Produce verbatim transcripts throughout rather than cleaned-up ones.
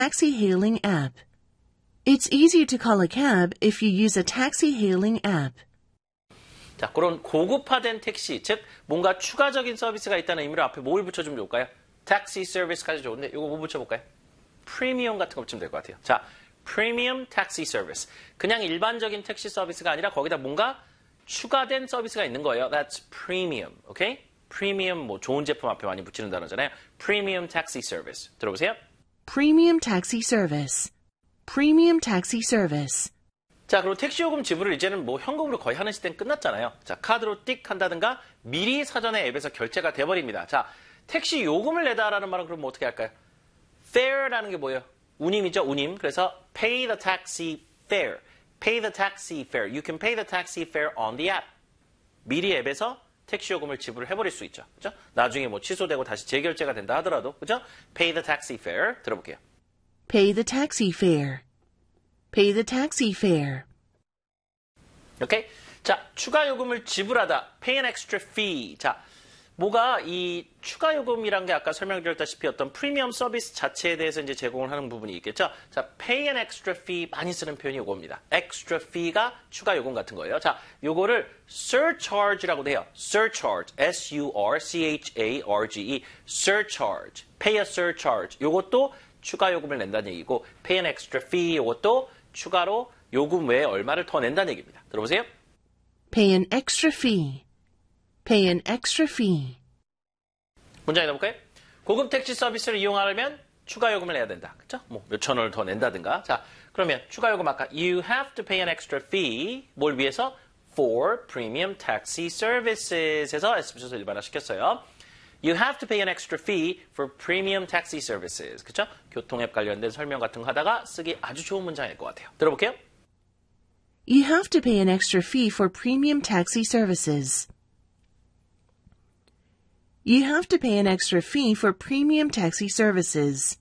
taxi hailing app. It's easier to call a cab if you use a taxi hailing app. 자, 그런 고급화된 택시, 즉 뭔가 추가적인 서비스가 있다는 의미로 앞에 뭘 붙여주면 좋을까요? 택시 서비스까지 좋은데 이거 뭐 붙여볼까요? 프리미엄 같은 거 붙이면 될 것 같아요. 자, 프리미엄 택시 서비스. 그냥 일반적인 택시 서비스가 아니라 거기다 뭔가 추가된 서비스가 있는 거예요. That's premium, okay? 프리미엄 뭐 좋은 제품 앞에 많이 붙이는 단어잖아요. 프리미엄 택시 서비스. 들어보세요. Premium taxi service. Premium taxi service. 자, 그리고 택시 요금 지불을 이제는 뭐 현금으로 거의 하는 시대는 끝났잖아요. 자, 카드로 띡 한다든가 미리 사전에 앱에서 결제가 돼버립니다. 자, 택시 요금을 내다라는 말은 그럼 뭐 어떻게 할까요? fare라는 게 뭐예요? 운임이죠, 운임. 그래서 pay the taxi fare. pay the taxi fare. You can pay the taxi fare on the app. 미리 앱에서 택시 요금을 지불을 해버릴 수 있죠. 그죠? 나중에 뭐 취소되고 다시 재결제가 된다 하더라도, 그죠? pay the taxi fare. 들어볼게요. Pay the taxi fare. Pay the taxi fare. 오케이? 자, 추가 요금을 지불하다. pay an extra fee. 자, 뭐가 이 추가 요금이란 게 아까 설명드렸다시피 어떤 프리미엄 서비스 자체에 대해서 이제 제공을 하는 부분이 있겠죠. 자, pay an extra fee 많이 쓰는 표현이 요겁니다. extra fee가 추가 요금 같은 거예요. 자, 요거를 surcharge라고도 해요. surcharge, S U R C H A R G E, surcharge, pay a surcharge. 요것도 추가 요금을 낸다는 얘기고, pay an extra fee 요것도 추가로 요금 외에 얼마를 더 낸다는 얘기입니다. 들어보세요. Pay an extra fee. Pay an extra fee. 문장 읽어볼까요? 고급 택시 서비스를 이용하려면 추가 요금을 내야 된다. 그쵸? 뭐 몇천 원을 더 낸다든가. 자, 그러면 추가 요금 아까 you have to pay an extra fee. 뭘 위해서? For premium taxi services에서 S 붙여서 일반화 시켰어요. You have to pay an extra fee for premium taxi services. 그쵸? 교통앱 관련된 설명 같은 거 하다가 쓰기 아주 좋은 문장일 것 같아요. 들어볼게요. You have to pay an extra fee for premium taxi services. You have to pay an extra fee for premium taxi services.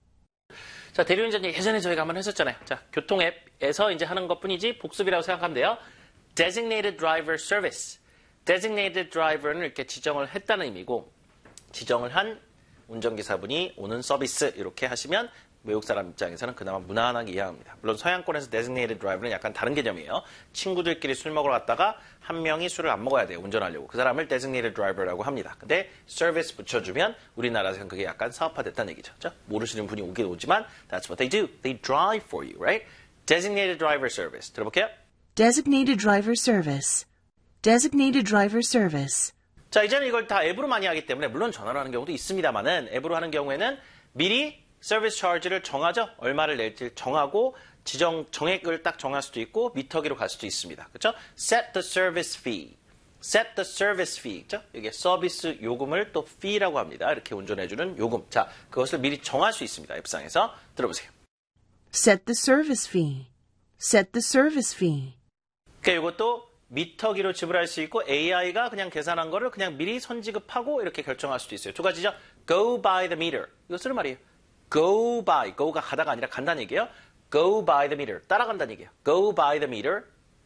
자, 대리운전 예전에 저희가 한번 했었잖아요. 자, 교통앱에서 이제 하는 것뿐이지 복습이라고 생각하면 돼요. Designated driver service. Designated driver는 이렇게 지정을 했다는 의미고, 지정을 한 운전기사분이 오는 서비스 이렇게 하시면 외국 사람 입장에서는 그나마 무난하게 이해합니다. 물론 서양권에서 designated driver는 약간 다른 개념이에요. 친구들끼리 술 먹으러 갔다가 한 명이 술을 안 먹어야 돼요. 운전하려고. 그 사람을 designated driver라고 합니다. 근데 service 붙여주면 우리나라에서는 그게 약간 사업화됐다는 얘기죠. 그렇죠? 모르시는 분이 오긴 오지만 that's what they do. They drive for you, right? Designated driver service. 들어볼게요. Designated driver service. Designated driver service. 자, 이제는 이걸 다 앱으로 많이 하기 때문에 물론 전화로 하는 경우도 있습니다만은 앱으로 하는 경우에는 미리 서비스 차지를 정하죠. 얼마를 낼지 정하고 지정 정액을 딱 정할 수도 있고 미터기로 갈 수도 있습니다. 그렇죠? Set the service fee. Set the service fee. 그렇죠? 이게 서비스 요금을 또 fee라고 합니다. 이렇게 운전해주는 요금. 자, 그것을 미리 정할 수 있습니다. 앱상에서 들어보세요. Set the service fee. Set the service fee. 그러니까 이것도 미터기로 지불할 수 있고 에이아이가 그냥 계산한 거를 그냥 미리 선지급하고 이렇게 결정할 수도 있어요. 두 가지죠. Go by the meter. 이거 쓰는 말이에요. Go by. go가 가다가 아니라 간다는 얘기예요. Go by the meter. 따라간다는 얘기예요. Go by the meter.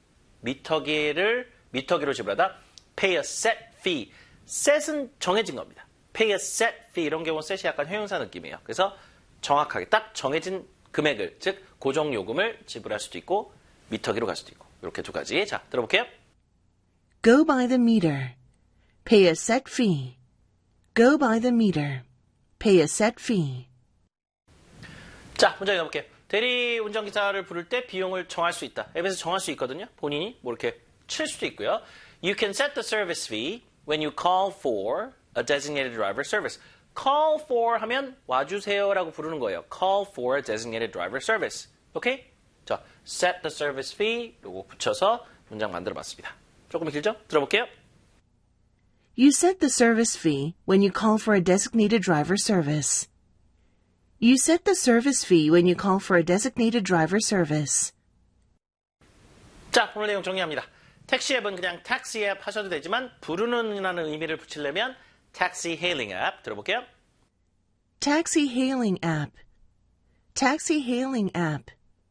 미터기를 미터기로 지불하다. Pay a set fee. set은 정해진 겁니다. Pay a set fee. 이런 경우는 set이 약간 형용사 느낌이에요. 그래서 정확하게 딱 정해진 금액을, 즉 고정 요금을 지불할 수도 있고 미터기로 갈 수도 있고. 이렇게 두 가지. 자, 들어볼게요. Go by the meter. Pay a set fee. Go by the meter. Pay a set fee. 자, 문장 읽어볼게요. 대리 운전기사를 부를 때 비용을 정할 수 있다. 앱에서 정할 수 있거든요. 본인이 뭐 이렇게 칠 수도 있고요. You can set the service fee when you call for a designated driver service. Call for 하면 와주세요라고 부르는 거예요. Call for a designated driver service. 오케이? 자, set the service fee 요거 붙여서 문장 만들어봤습니다. 조금 길죠? 들어볼게요. You set the service fee when you call for a designated driver service. You set the service fee when you call for a designated driver service. 자, 오늘 내용 정리합니다. 택시 앱은 그냥 택시 앱 하셔도 되지만 부르는이라는 의미를 붙이려면 taxi hailing app 들어볼게요. Taxi hailing app. Taxi hailing app.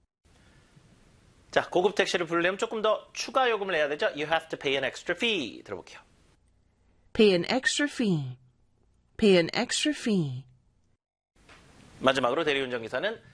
자, 고급 택시를 부르려면 조금 더 추가 요금을 내야 되죠. You have to pay an extra fee. 들어볼게요. Pay an extra fee. Pay an extra fee. 마지막으로 대리운전기사는